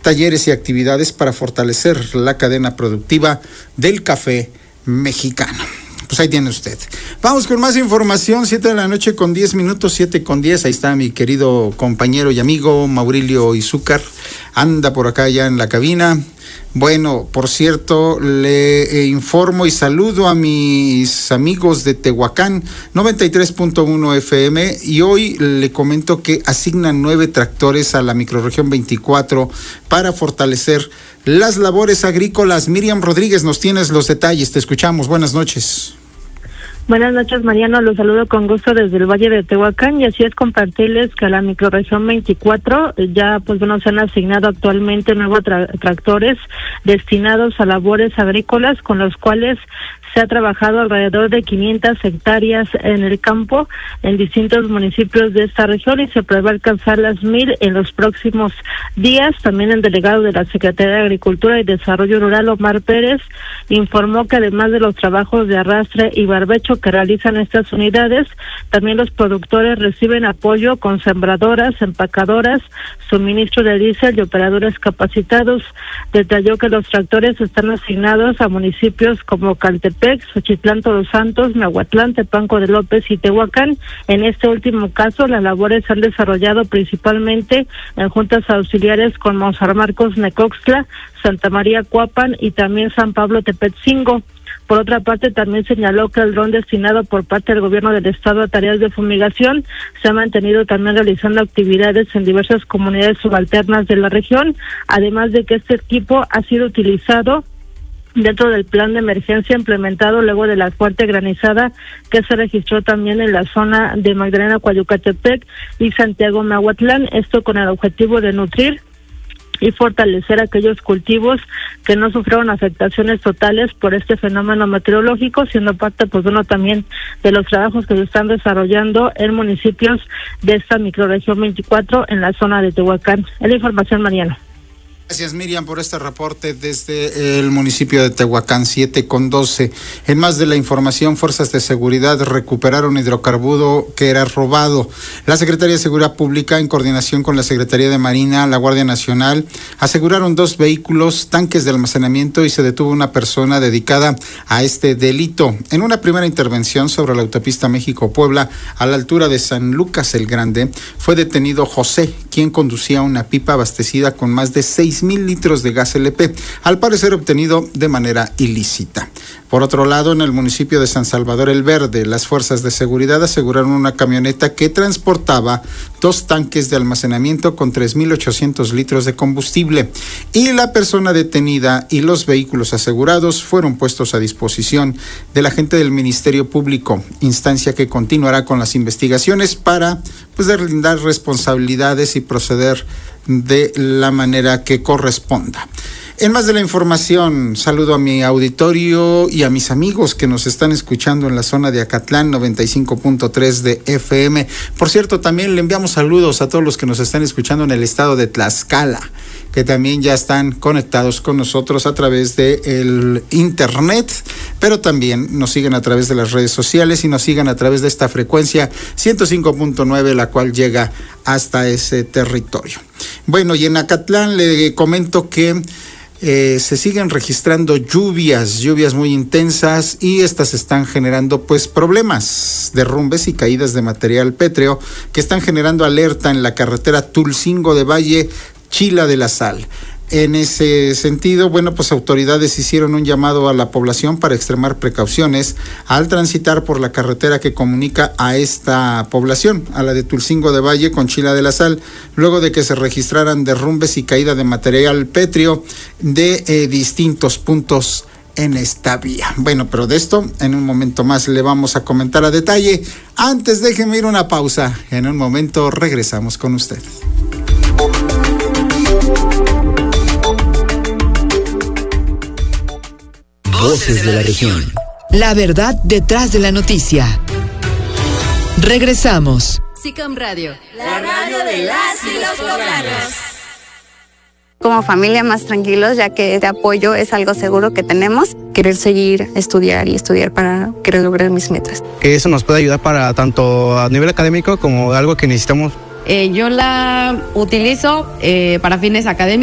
talleres y actividades para fortalecer la cadena productiva del café mexicano. Pues ahí tiene usted. Vamos con más información, 7:10 p.m, 7:10. Ahí está mi querido compañero y amigo Maurilio Izúcar. Anda por acá ya en la cabina. Bueno, por cierto, le informo y saludo a mis amigos de Tehuacán, 93.1 FM, y hoy le comento que asignan 9 tractores a la microrregión 24 para fortalecer las labores agrícolas. Miriam Rodríguez, nos tienes los detalles, te escuchamos, buenas noches. Buenas noches, Mariano, los saludo con gusto desde el Valle de Tehuacán, y así es compartirles que a la microrregión 24 ya se han asignado actualmente nuevos tractores destinados a labores agrícolas, con los cuales se ha trabajado alrededor de 500 hectáreas en el campo en distintos municipios de esta región, y se prevé alcanzar las 1000 en los próximos días. También el delegado de la Secretaría de Agricultura y Desarrollo Rural, Omar Pérez, informó que además de los trabajos de arrastre y barbecho que realizan estas unidades, también los productores reciben apoyo con sembradoras, empacadoras, suministro de diésel y operadores capacitados. Detalló que los tractores están asignados a municipios como Caltepec, Xochitlán, Todos Santos, Nahuatlán, Tepanco de López y Tehuacán. En este último caso, las labores se han desarrollado principalmente en juntas auxiliares con Monsan Marcos, Necoxtla, Santa María Cuapan y también San Pablo Tepetzingo. Por otra parte, también señaló que el dron destinado por parte del gobierno del estado a tareas de fumigación se ha mantenido también realizando actividades en diversas comunidades subalternas de la región, además de que este equipo ha sido utilizado dentro del plan de emergencia implementado luego de la fuerte granizada que se registró también en la zona de Magdalena, Coayucatepec y Santiago Nahuatlán, esto con el objetivo de nutrir y fortalecer aquellos cultivos que no sufrieron afectaciones totales por este fenómeno meteorológico, siendo parte también de los trabajos que se están desarrollando en municipios de esta microrregión 24 en la zona de Tehuacán. Es la información, Mariano. Gracias, Miriam, por este reporte desde el municipio de Tehuacán, 7:12. En más de la información, fuerzas de seguridad recuperaron hidrocarburo que era robado. La Secretaría de Seguridad Pública, en coordinación con la Secretaría de Marina, la Guardia Nacional, aseguraron 2 vehículos, tanques de almacenamiento, y se detuvo una persona dedicada a este delito. En una primera intervención sobre la autopista México-Puebla, a la altura de San Lucas el Grande, fue detenido José, quien conducía una pipa abastecida con más de 6,000 litros de gas LP, al parecer obtenido de manera ilícita. Por otro lado, en el municipio de San Salvador el Verde, las fuerzas de seguridad aseguraron una camioneta que transportaba 2 tanques de almacenamiento con 3,800 litros de combustible, y la persona detenida y los vehículos asegurados fueron puestos a disposición del agente del Ministerio Público, instancia que continuará con las investigaciones para deslindar responsabilidades y proceder de la manera que corresponda. En más de la información, saludo a mi auditorio y a mis amigos que nos están escuchando en la zona de Acatlán, 95.3 de FM. Por cierto, también le enviamos saludos a todos los que nos están escuchando en el estado de Tlaxcala, que también ya están conectados con nosotros a través de el internet, pero también nos siguen a través de las redes sociales y nos siguen a través de esta frecuencia 105.9, la cual llega hasta ese territorio. Bueno, y en Acatlán le comento que se siguen registrando lluvias muy intensas, y estas están generando problemas, derrumbes y caídas de material pétreo que están generando alerta en la carretera Tulcingo de Valle, Chila de la Sal. En ese sentido, autoridades hicieron un llamado a la población para extremar precauciones al transitar por la carretera que comunica a esta población, a la de Tulcingo de Valle con Chila de la Sal, luego de que se registraran derrumbes y caída de material pétreo de distintos puntos en esta vía. Bueno, pero de esto en un momento más le vamos a comentar a detalle. Antes, déjeme ir una pausa. En un momento regresamos con usted. Voces de la región. La verdad detrás de la noticia. Regresamos. SICAM Radio, la radio de las y los poblanos. Como familia más tranquilos, ya que este apoyo es algo seguro que tenemos. Querer seguir, estudiar para querer lograr mis metas. Que eso nos puede ayudar para tanto a nivel académico como algo que necesitamos. Yo la utilizo para fines académicos.